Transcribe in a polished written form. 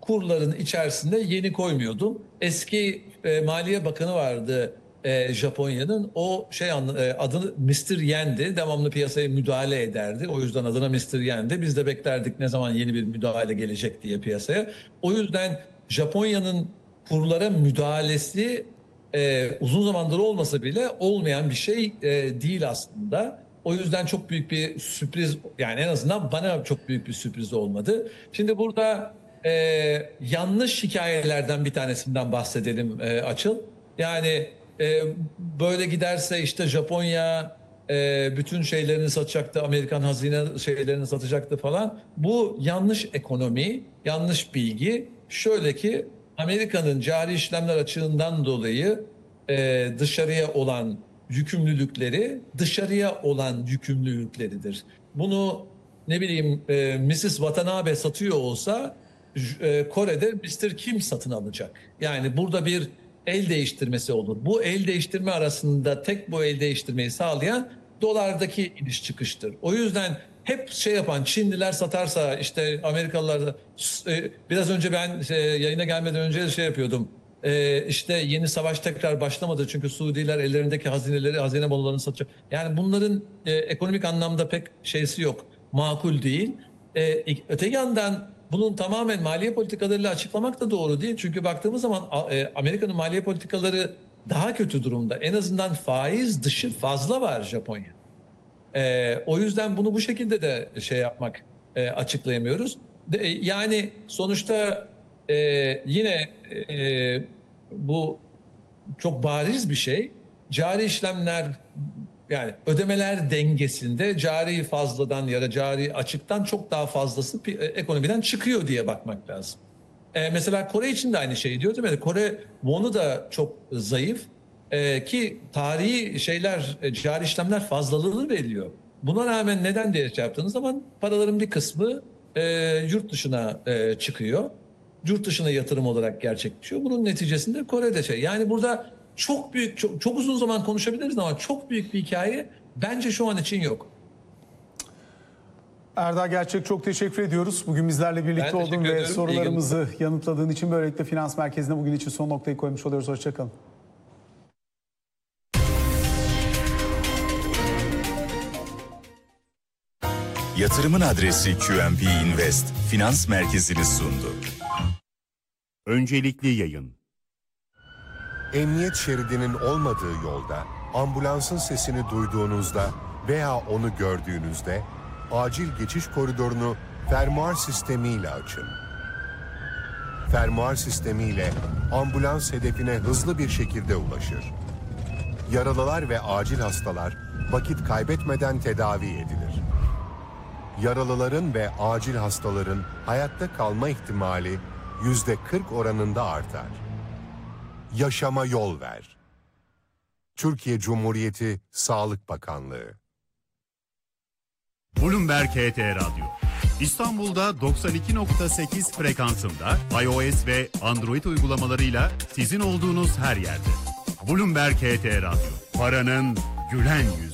kurların içerisinde yeni koymuyordum. Eski Maliye Bakanı vardı Japonya'nın. O adını Mr. Yen'di. Devamlı piyasaya müdahale ederdi. O yüzden adına Mr. Yen'di. Biz de beklerdik ne zaman yeni bir müdahale gelecek diye piyasaya. O yüzden Japonya'nın kurlara müdahalesi uzun zamandır olmasa bile olmayan bir şey değil aslında. O yüzden çok büyük bir sürpriz, yani en azından bana çok büyük bir sürpriz olmadı. Şimdi burada yanlış hikayelerden bir tanesinden bahsedelim Açıl. Yani böyle giderse işte Japonya bütün şeylerini satacaktı, Amerikan hazine şeylerini satacaktı falan. Bu yanlış ekonomi, yanlış bilgi. Şöyle ki Amerika'nın cari işlemler açığından dolayı dışarıya olan yükümlülükleri dışarıya olan yükümlülükleridir. Bunu ne bileyim Mrs. Watanabe satıyor olsa Kore'de Mr. Kim satın alacak. Yani burada bir el değiştirmesi olur. Bu el değiştirme arasında tek bu el değiştirmeyi sağlayan dolardaki iniş çıkıştır. O yüzden hep şey yapan Çinliler satarsa işte Amerikalılar da biraz önce ben yayına gelmeden önce şey yapıyordum. İşte yeni savaş tekrar başlamadı çünkü Suudiler ellerindeki hazine mallarını satacak. Yani bunların ekonomik anlamda pek şeysi yok. Makul değil. Öteki yandan bunun tamamen maliye politikalarıyla açıklamak da doğru değil. Çünkü baktığımız zaman Amerika'nın maliye politikaları daha kötü durumda. En azından faiz dışı fazla var Japonya. O yüzden bunu bu şekilde de şey yapmak açıklayamıyoruz. Yani sonuçta yine bu çok bariz bir şey. Cari işlemler, yani ödemeler dengesinde cari fazladan ya da cari açıktan çok daha fazlası ekonomiden çıkıyor diye bakmak lazım. Mesela Kore için de aynı şeyi diyor değil mi? Kore wonu da çok zayıf ki tarihi şeyler, cari işlemler fazlalığını veriyor. Buna rağmen neden diye şey yaptığınız zaman paraların bir kısmı yurt dışına çıkıyor. Yurt dışına yatırım olarak gerçekleşiyor. Bunun neticesinde Kore'de şey. Yani burada çok büyük, çok uzun zaman konuşabiliriz ama çok büyük bir hikaye bence şu an için yok. Erdal Gerçek, çok teşekkür ediyoruz. Bugün bizlerle birlikte oldun ve sorularımızı yanıtladığın için. Böylelikle Finans Merkezi'ne bugün için son noktayı koymuş oluyoruz. Hoşçakalın. Yatırımın adresi QNB Invest Finans Merkezi'ni sundu. Öncelikli yayın. Emniyet şeridinin olmadığı yolda, ambulansın sesini duyduğunuzda veya onu gördüğünüzde acil geçiş koridorunu fermuar sistemiyle açın. Fermuar sistemiyle ambulans hedefine hızlı bir şekilde ulaşır. Yaralılar ve acil hastalar vakit kaybetmeden tedavi edilir. Yaralıların ve acil hastaların hayatta kalma ihtimali %40 oranında artar. Yaşama yol ver. Türkiye Cumhuriyeti Sağlık Bakanlığı. Bloomberg HT Radyo. İstanbul'da 92.8 frekansında iOS ve Android uygulamalarıyla sizin olduğunuz her yerde. Bloomberg HT Radyo. Paranın gülen yüzü.